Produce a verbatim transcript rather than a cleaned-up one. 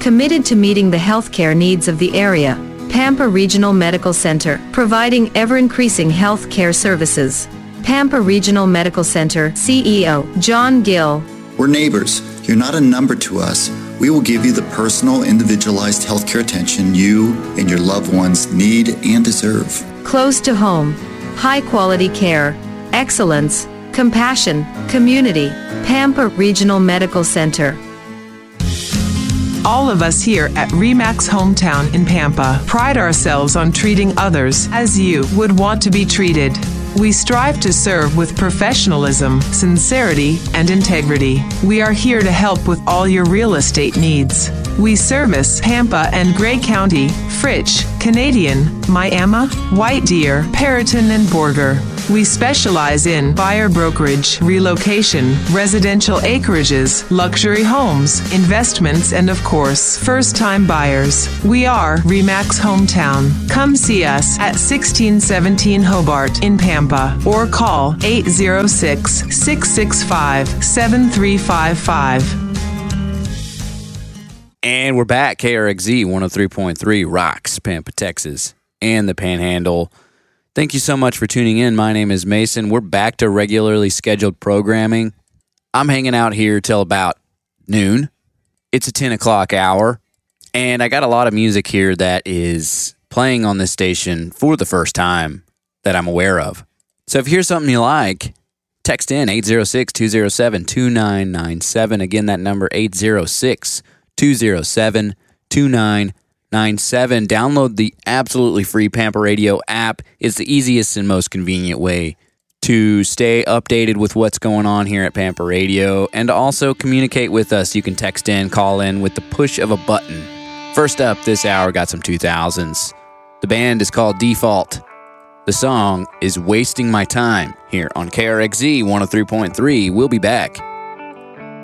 committed to meeting the healthcare needs of the area. Pampa Regional Medical Center, providing ever-increasing health care services. Pampa Regional Medical Center, C E O, John Gill. We're neighbors. You're not a number to us. We will give you the personal, individualized healthcare attention you and your loved ones need and deserve. Close to home. High-quality care. Excellence. Compassion. Community. Pampa Regional Medical Center. All of us here at RE/MAX Hometown in Pampa pride ourselves on treating others as you would want to be treated. We strive to serve with professionalism, sincerity, and integrity. We are here to help with all your real estate needs. We service Pampa and Gray County, Fritch, Canadian, Miami, White Deer, Perriton, and Borger. We specialize in buyer brokerage, relocation, residential acreages, luxury homes, investments, and of course, first-time buyers. We are RE/MAX Hometown. Come see us at sixteen seventeen Hobart in Pampa or call eight zero six, six six five, seven three five five. And we're back. K R X Z one oh three point three rocks Pampa, Texas, and the Panhandle. Thank you so much for tuning in. My name is Mason. We're back to regularly scheduled programming. I'm hanging out here till about noon. It's a ten o'clock hour, and I got a lot of music here that is playing on this station for the first time that I'm aware of. So if you hear something you like, text in eight zero six, two zero seven, two nine nine seven. Again, that number eight zero six, two zero seven, two nine nine seven. Download the absolutely free Pampa Radio app. It's the easiest and most convenient way to stay updated with what's going on here at Pampa Radio and to also communicate with us. You can text in, call in with the push of a button. First up this hour, got some two thousands. The band is called Default. The song is Wasting My Time here on K R X Z one oh three point three. We'll be back.